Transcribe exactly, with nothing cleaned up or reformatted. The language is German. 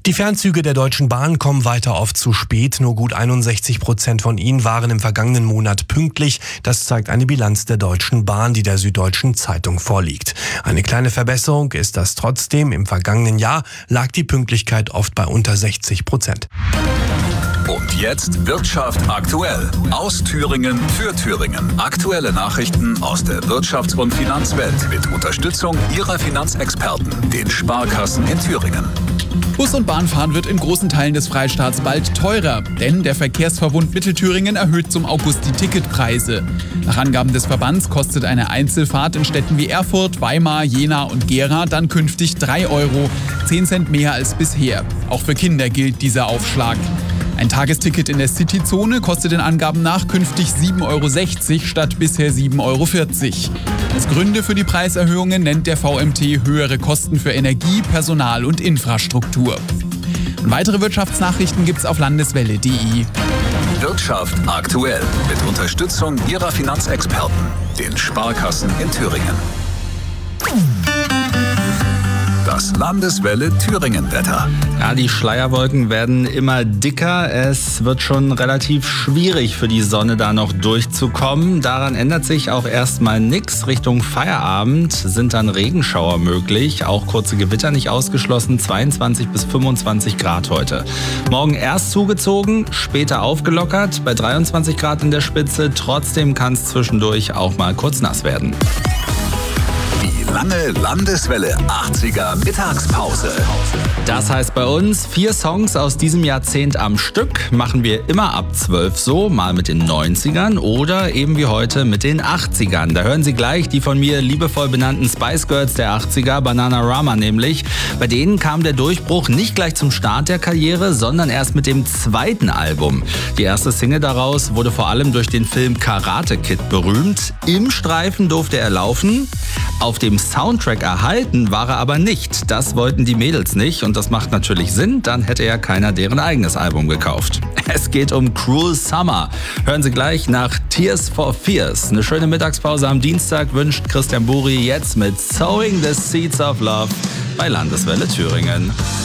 Die Fernzüge der Deutschen Bahn kommen weiter oft zu spät. Nur gut einundsechzig Prozent von ihnen waren im vergangenen Monat pünktlich. Das zeigt eine Bilanz der Deutschen Bahn, die der Süddeutschen Zeitung vorliegt. Eine kleine Verbesserung ist das trotzdem. Im vergangenen Jahr lag die Pünktlichkeit oft bei unter sechzig Prozent. Und jetzt Wirtschaft aktuell. Aus Thüringen für Thüringen. Aktuelle Nachrichten aus der Wirtschafts- und Finanzwelt mit Unterstützung Ihrer Finanzexperten, den Sparkassen in Thüringen. Bus- und Bahnfahren wird in großen Teilen des Freistaats bald teurer, denn der Verkehrsverbund Mittelthüringen erhöht zum August die Ticketpreise. Nach Angaben des Verbands kostet eine Einzelfahrt in Städten wie Erfurt, Weimar, Jena und Gera dann künftig drei Euro, zehn Cent mehr als bisher. Auch für Kinder gilt dieser Aufschlag. Ein Tagesticket in der Cityzone kostet den Angaben nach künftig sieben Euro sechzig statt bisher sieben Euro vierzig. Als Gründe für die Preiserhöhungen nennt der V M T höhere Kosten für Energie, Personal und Infrastruktur. Und weitere Wirtschaftsnachrichten gibt's auf landeswelle punkt de. Wirtschaft aktuell mit Unterstützung Ihrer Finanzexperten, den Sparkassen in Thüringen. Das Landeswelle Thüringen-Wetter. Ja, die Schleierwolken werden immer dicker. Es wird schon relativ schwierig für die Sonne da noch durchzukommen. Daran ändert sich auch erstmal nichts. Richtung Feierabend sind dann Regenschauer möglich. Auch kurze Gewitter nicht ausgeschlossen. zweiundzwanzig bis fünfundzwanzig Grad heute. Morgen erst zugezogen, später aufgelockert. Bei dreiundzwanzig Grad in der Spitze. Trotzdem kann es zwischendurch auch mal kurz nass werden. Lange Landeswelle achtziger Mittagspause. Das heißt bei uns, vier Songs aus diesem Jahrzehnt am Stück machen wir immer ab zwölf so, mal mit den neunzigern oder eben wie heute mit den achtzigern. Da hören Sie gleich die von mir liebevoll benannten Spice Girls der achtziger, Bananarama nämlich. Bei denen kam der Durchbruch nicht gleich zum Start der Karriere, sondern erst mit dem zweiten Album. Die erste Single daraus wurde vor allem durch den Film Karate Kid berühmt. Im Streifen durfte er laufen. Auf dem Soundtrack erhalten war er aber nicht. Das wollten die Mädels nicht und das macht natürlich Sinn, dann hätte ja keiner deren eigenes Album gekauft. Es geht um Cruel Summer. Hören Sie gleich nach Tears for Fears. Eine schöne Mittagspause am Dienstag wünscht Christian Buri jetzt mit Sowing the Seeds of Love bei Landeswelle Thüringen.